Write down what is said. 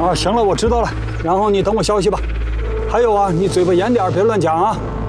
啊，行了，我知道了。然后你等我消息吧。还有啊，你嘴巴严点，别乱讲啊。